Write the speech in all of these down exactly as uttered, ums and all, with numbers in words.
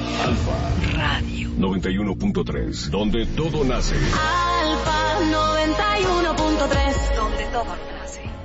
Alfa Radio noventa y uno punto tres, donde todo nace. Alfa noventa y uno punto tres, donde todo nace.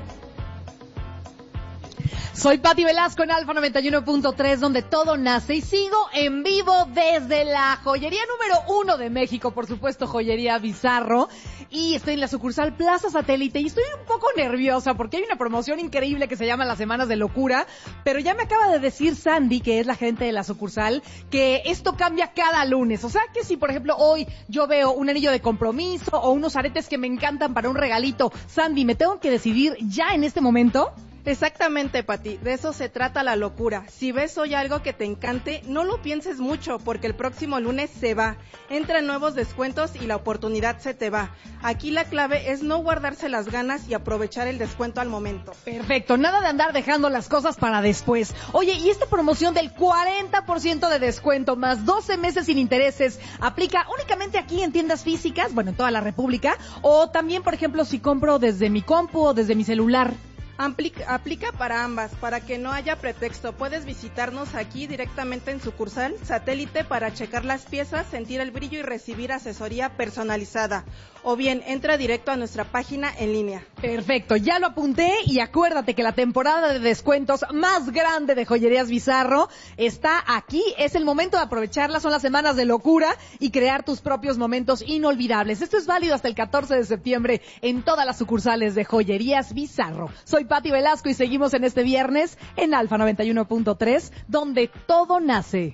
Soy Pati Velasco en Alfa noventa y uno punto tres, donde todo nace, y sigo en vivo desde la joyería número uno de México, por supuesto, Joyería Bizarro, y estoy en la sucursal Plaza Satélite, y estoy un poco nerviosa porque hay una promoción increíble que se llama Las Semanas de Locura, pero ya me acaba de decir Sandy, que es la gerente de la sucursal, que esto cambia cada lunes. O sea que si, por ejemplo, hoy yo veo un anillo de compromiso o unos aretes que me encantan para un regalito, Sandy, ¿me tengo que decidir ya en este momento? Exactamente, Pati, de eso se trata la locura. Si ves hoy algo que te encante, no lo pienses mucho, porque el próximo lunes se va. Entran nuevos descuentos y la oportunidad se te va. Aquí la clave es no guardarse las ganas y aprovechar el descuento al momento. Perfecto, nada de andar dejando las cosas para después. Oye, y esta promoción del cuarenta por ciento de descuento más doce meses sin intereses, ¿aplica únicamente aquí en tiendas físicas, bueno, en toda la República, o también, por ejemplo, si compro desde mi compu o desde mi celular? Aplica, aplica para ambas, para que no haya pretexto. Puedes visitarnos aquí directamente en sucursal Satélite para checar las piezas, sentir el brillo y recibir asesoría personalizada. O bien, entra directo a nuestra página en línea. Perfecto, ya lo apunté, y acuérdate que la temporada de descuentos más grande de Joyerías Bizarro está aquí. Es el momento de aprovecharla, son las semanas de locura y crear tus propios momentos inolvidables. Esto es válido hasta el catorce de septiembre en todas las sucursales de Joyerías Bizarro. Soy Pati Velasco y seguimos en este viernes en Alfa noventa y uno punto tres, donde todo nace.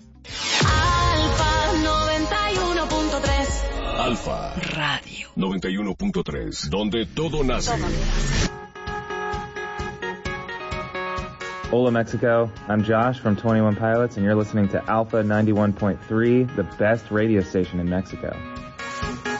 Alfa noventa y uno punto tres. Alfa Radio noventa y uno punto tres, donde todo nace. Hola Mexico, I'm Josh from twenty-one Pilots and you're listening to Alpha ninety-one point three, the best radio station in Mexico.